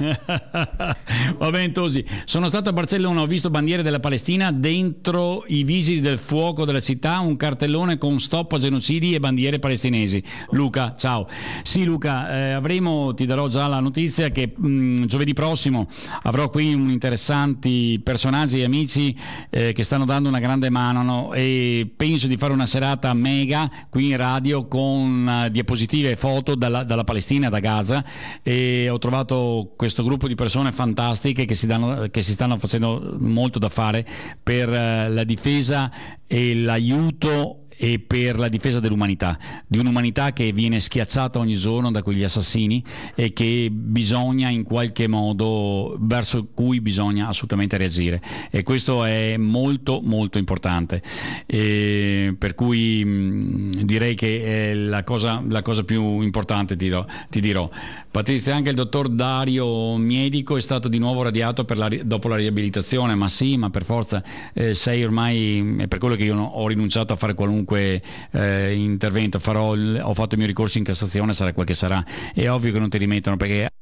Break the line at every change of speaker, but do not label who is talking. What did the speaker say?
Va bene, Tosi. Sono stato a Barcellona, ho visto bandiere della Palestina dentro i vigili del fuoco della città, un cartellone con stop a genocidi e bandiere palestinesi. Luca, ciao. Sì, Luca, ti darò già la notizia che giovedì prossimo avrò qui interessanti personaggi e amici che stanno dando una grande mano, no? E penso di fare una serata mega qui in radio con diapositive e foto dalla Palestina, da Gaza, e ho trovato questo gruppo di persone fantastiche che si stanno facendo molto da fare per la difesa e l'aiuto e per la difesa dell'umanità, di un'umanità che viene schiacciata ogni giorno da quegli assassini e che bisogna in qualche modo, verso cui bisogna assolutamente reagire, e questo è molto molto importante, per cui direi che è la cosa più importante. Ti dirò, Patrizia, anche il dottor Dario Miedico è stato di nuovo radiato dopo la riabilitazione. Ma sì, ma per forza, sei ormai, è per quello che io ho rinunciato a fare qualunque intervento. Ho fatto il mio ricorso in Cassazione, sarà quel che sarà. È ovvio che non ti rimettono, perché